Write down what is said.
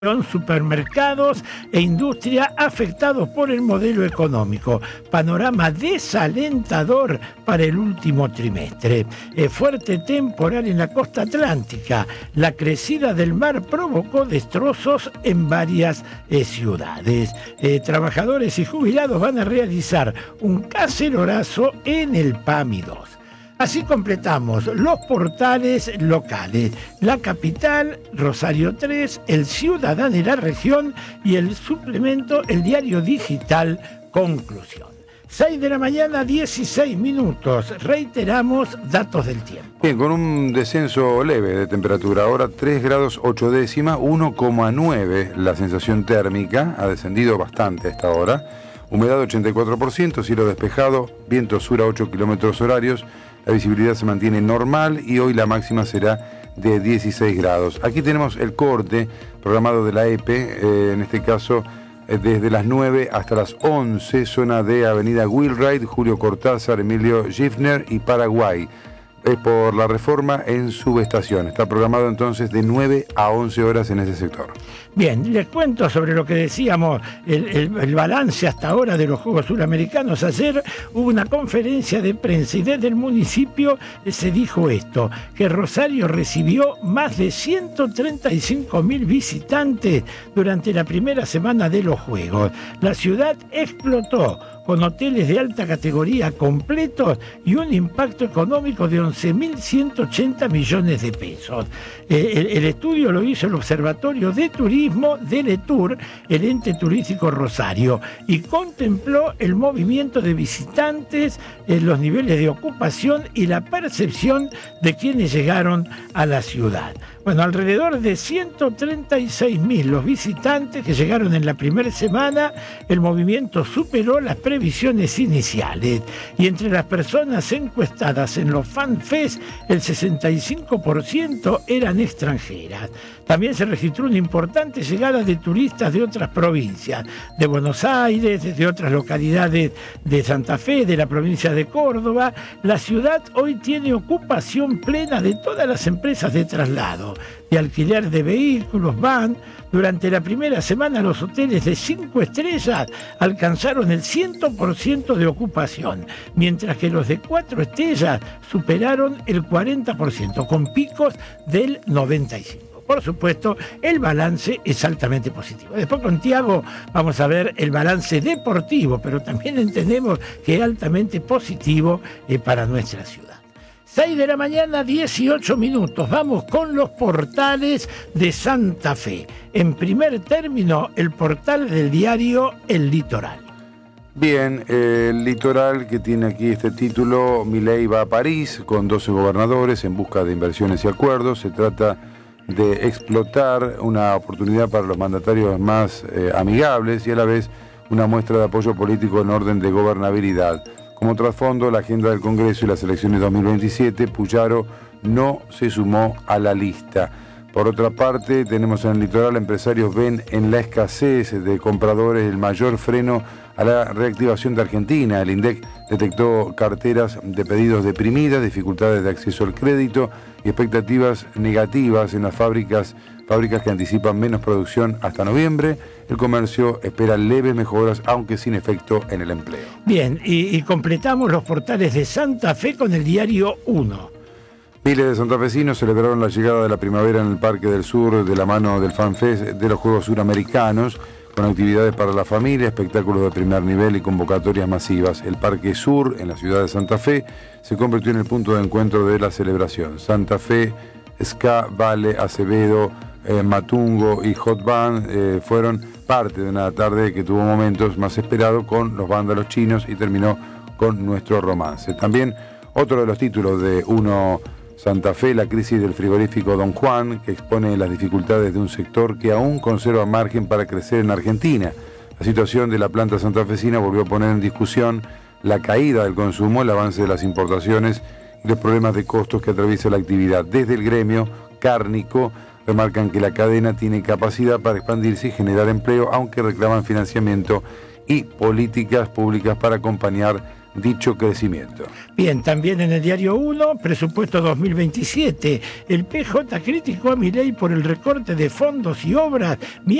supermercados e industria afectados por el modelo económico. Panorama desalentador para el último trimestre. Fuerte temporal en la costa atlántica. La crecida del mar provocó destrozos en varias ciudades. Trabajadores y jubilados van a realizar un cacerorazo en el PAMI 2. Así completamos los portales locales, La Capital, Rosario 3, El Ciudadano y la Región y el suplemento, el diario digital Conclusión. 6 de la mañana, 16 minutos. Reiteramos datos del tiempo. Bien, con un descenso leve de temperatura. Ahora 3 grados 8 décimas, 1,9 la sensación térmica. Ha descendido bastante a esta hora. Humedad 84%, cielo despejado, viento sur a 8 kilómetros horarios. La visibilidad se mantiene normal y hoy la máxima será de 16 grados. Aquí tenemos el corte programado de la EPE, en este caso desde las 9 hasta las 11, zona de Avenida Wheelwright, Julio Cortázar, Emilio Schiffner y Paraguay. Es por la reforma en subestación. Está programado entonces de 9 a 11 horas en ese sector. Bien, les cuento sobre lo que decíamos, el balance hasta ahora de los Juegos Suramericanos. Ayer hubo una conferencia de prensa y desde el municipio se dijo esto, que Rosario recibió más de 135.000 visitantes durante la primera semana de los Juegos. La ciudad explotó con hoteles de alta categoría completos y un impacto económico de 11.180 millones de pesos. El estudio lo hizo el Observatorio de Turismo de Letur, el ente turístico Rosario, y contempló el movimiento de visitantes, los niveles de ocupación y la percepción de quienes llegaron a la ciudad. Bueno, alrededor de 136.000 los visitantes que llegaron en la primera semana. El movimiento superó las previsiones iniciales y entre las personas encuestadas en los FanFest, el 65% eran extranjeras. También se registró una importante llegada de turistas de otras provincias, de Buenos Aires, de otras localidades de Santa Fe, de la provincia de Córdoba. La ciudad hoy tiene ocupación plena de todas las empresas de traslado, de alquiler de vehículos, van. Durante la primera semana los hoteles de 5 estrellas alcanzaron el 100% de ocupación, mientras que los de 4 estrellas superaron el 40%, con picos del 95%. Por supuesto, el balance es altamente positivo. Después con Tiago vamos a ver el balance deportivo, pero también entendemos que es altamente positivo para nuestra ciudad. 6 de la mañana, 18 minutos. Vamos con los portales de Santa Fe. En primer término, el portal del diario El Litoral. Bien, el Litoral, que tiene aquí este título: Milei va a París con 12 gobernadores en busca de inversiones y acuerdos. Se trata de explotar una oportunidad para los mandatarios más amigables y a la vez una muestra de apoyo político en orden de gobernabilidad. Como trasfondo, la agenda del Congreso y las elecciones 2027, Puyaro no se sumó a la lista. Por otra parte, tenemos en el Litoral, empresarios ven en la escasez de compradores el mayor freno a la reactivación de Argentina. El INDEC detectó carteras de pedidos deprimidas, dificultades de acceso al crédito y expectativas negativas en las fábricas que anticipan menos producción hasta noviembre. El comercio espera leves mejoras, aunque sin efecto en el empleo. Bien, y completamos los portales de Santa Fe con el diario 1. Miles de santafesinos celebraron la llegada de la primavera en el Parque del Sur de la mano del FanFest de los Juegos Suramericanos, con actividades para la familia, espectáculos de primer nivel y convocatorias masivas. El Parque Sur, en la ciudad de Santa Fe, se convirtió en el punto de encuentro de la celebración. Santa Fe, Ska, Vale, Acevedo, Matungo y Hot Band fueron parte de una tarde que tuvo momentos más esperados con los vándalos chinos y terminó con nuestro romance. También otro de los títulos de Uno Santa Fe, la crisis del frigorífico Don Juan, que expone las dificultades de un sector que aún conserva margen para crecer en Argentina. La situación de la planta santafesina volvió a poner en discusión la caída del consumo, el avance de las importaciones y los problemas de costos que atraviesa la actividad. Desde el gremio cárnico remarcan que la cadena tiene capacidad para expandirse y generar empleo, aunque reclaman financiamiento y políticas públicas para acompañar dicho crecimiento. Bien, también en el diario 1, presupuesto 2027, el PJ criticó a Milei por el recorte de fondos y obras,